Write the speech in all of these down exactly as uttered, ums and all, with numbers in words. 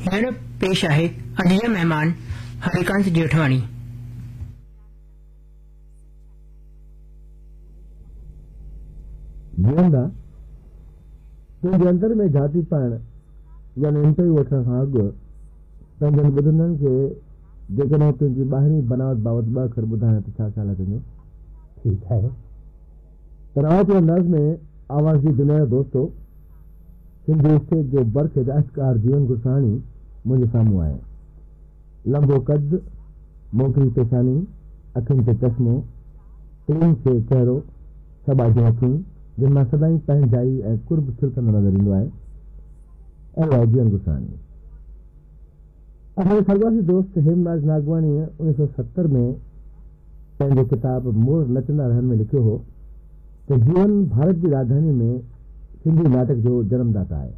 हींअर पेश आहे अॼु जा महिमान हरिकांत जेठवाणी। जीअंदा तुंहिंजे अंदर में जाती पाइण यानी इंटरव्यू वठण खां अॻु पंहिंजनि ॿुधंदड़नि खे जेकॾहिं तुंहिंजी ॿाहिरीं बनावट बाबति ॿ अखर ॿुधाइण त छा ख़्यालु तुंहिंजो? ठीकु आहे। तनाव के अंदाज़ में आवाज़ जी दुनिया जो दोस्तो सिंधी स्टेज जो बर्फ हिदायतकार जीवन गुरसाणी मुंहिंजे साम्हूं आहे। लंबो कद, मोकरी पेशानी, अखियुनि ते चश्मो, क्लीन से चहिरो, सभा जूं अखियूं जिन मां सदाई पंहिंजाई ऐं कुर्ब छिलकंदो नज़र ईंदो आहे, अहिड़ो आहे जीवन गुरसाणी। असांजे सरवासी दोस्त हेमराज नागवाणीअ उणिवीह सौ सतर में पंहिंजे किताब मोर नचंदा रहनि में लिखियो हो त जीवन भारत जी राजधानी में सिंधी नाटक जो जन्मदाता आहे।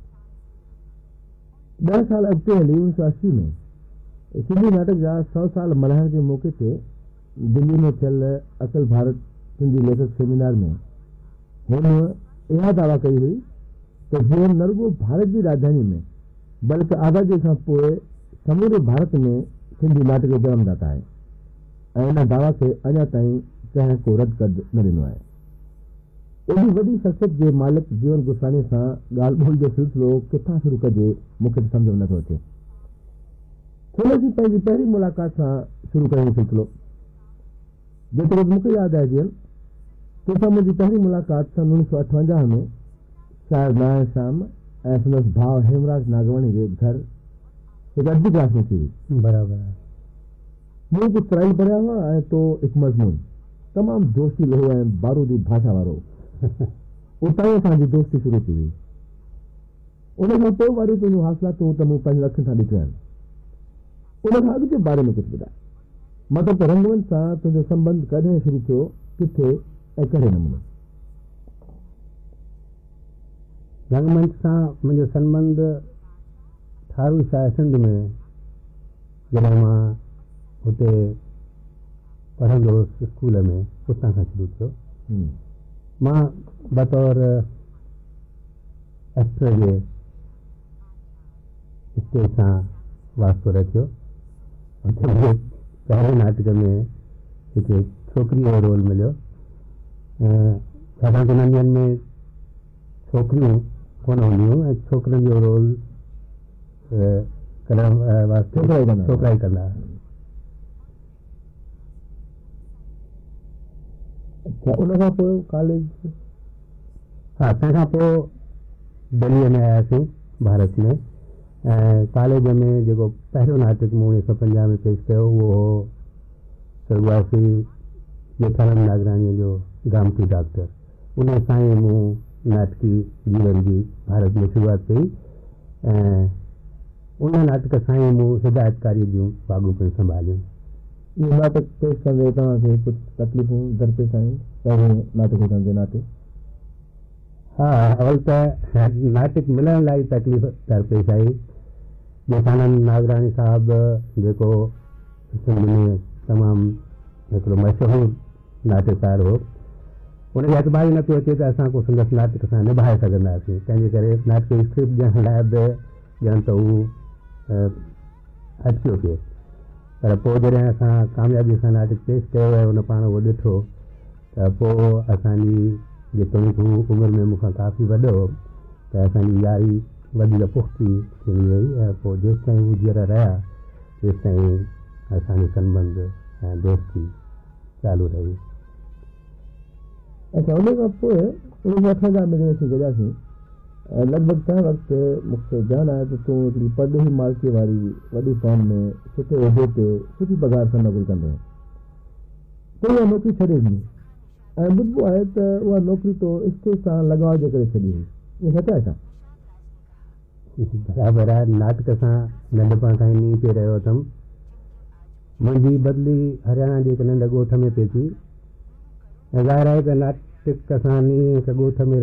ॾह साल अॻिते हली उणिवीह सौ असी में सिंधी नाटक जा सौ साल मल्हाइण जे मौक़े ते दिल्ली में थियल अखिल भारत सिंधी लेखक सेमिनार में हुन इहा दावा कई हुई त जीवन न रुगो भारत जी राजधानी में बल्कि आज़ादी खां पोइ समूरे भारत में सिंधी नाटक जो जन्मदाता आहे ऐं इन दावा खे अञा ताईं कंहिं को रद्द कद न ॾिनो आहे। एॾी वॾी शख़्सियत जे मालिक जीवन गुरसाणी सां ॻाल्हि ॿोल जो सिलसिलो किथां शुरू कजे मूंखे त सम्झ में नथो अचे। थोरे जी पंहिंजी पहिरीं मुलाक़ात सां शुरू कयूं सिलसिलो। जेतिरो मूंखे यादि आहे जीवन तंहिंसां मुंहिंजी पहिरीं मुलाक़ात सन उणिवीह सौ अठवंजाह में शायदि नारायण श्याम ऐं संदसि भाउ हेमराज नागवाणी जे घर हिकु अधी क्लास में थी हुई। बराबरि आहे। मूं कुझु तराइल भरिया हुआ ऐं तो हिकु मज़मून तमामु जोशीलो हो ऐं बारूदी भाषा वारो। उतां ई असांजी दोस्ती शुरू थी हुई। उन खां पोइ वारियूं तुंहिंजूं हासिलातूं त मूं पंहिंजे अखियुनि सां ॾिठियूं आहिनि। उन खां अॻु जे बारे में कुझु ॿुधाए, मतिलबु त रंगमंच सां तुंहिंजो संबंध कॾहिं शुरू थियो, किथे ऐं कहिड़े नमूने? रंगमंच सां मुंहिंजो संबंध ठारूं शाह सिंध में जॾहिं मां हुते पढ़ंदो हुउसि स्कूल में, उतां खां शुरू थियो। मां बतौर एक्टर जे स्टेज सां वास्तो रखियो। हुते मूंखे पहिरें नाटक में हिकु छोकिरीअ जो रोल मिलियो। छाकाणि त नंढनि में छोकिरियूं कोन हूंदियूं ऐं छोकिरनि जो रोल करण वास्ते छोकिरा ई कंदा। उन खां पोइ कॉलेज? हा, तंहिंखां पोइ दिल्लीअ में आयासीं भारत में ऐं कॉलेज में जेको पहिरियों नाटक मूं उणिवीह सौ पंजाह में पेश कयो उहो हो सरवासी जेठालाल नागराणीअ जो गामठी डॉक्टर। उन सां ई मूं नाटकी जीवन जी भारत में शुरूआत कई ऐं उन नाटक सां ई मूं हिदायतकारीअ जूं बागूं पियूं संभालियूं। इहो नाटक पेश कंदे तव्हांखे कुझु तकलीफ़ूं दरपेश आयूं पहिरें नाटक हुजण जे नाते? हा, अवल त नाटक मिलण लाइ तकलीफ़ दरपेश आई। जेठानंद नागराणी साहिबु जेको सिंध में तमामु हिकिड़ो मशहूरु नाटककार हो, उनखे अख़बार ई नथो अचे त असां को संदसि नाटक सां निभाए सघंदासीं। तंहिंजे करे नाटक जी स्क्रिप्ट ॾियण लाइ बि ॼण त हू अटकियो पिए। पर पोइ जॾहिं असां कामयाबीअ सां नाटक पेश कयो ऐं उन पाण उहो ॾिठो त पोइ असांजी जेतोणीकि हू उमिरि में मूंखां काफ़ी वॾो हो त असांजी यारी वधीक पुख़्ती थींदी वई ऐं पोइ जेसि ताईं हू जीअर रहिया तेसि ताईं असांजो संबंध ऐं दोस्ती चालू रही। अच्छा, उन खां पोइ उणिवीह सौ अठवंजाह में जॾहिं असीं गॾियासीं लॻभॻि तंहिं वक़्तु मूंखे ॼाण आहे त तूं हिकिड़ी परॾेही मालिकीअ वारी वॾी फॉर्म में सुठे उहिदे ते सुठी पघार सां नौकिरी कंदो हुयो। तूं उहा नौकिरी छॾे ॾिनी ऐं ॿुधबो आहे त उहा नौकिरी तो स्टेज सां लॻाव जे करे छॾी हुई। इहो सच आहे छा? बराबरि आहे। नाटक सां नंढपण खां ई नींह पे रहियो हुअमि। मुंहिंजी बदिली हरियाणा जे हिकु नंढे ॻोठ में पई थी ऐं ज़ाहिर आहे त नाटक सां नींह हिकु ॻोठ में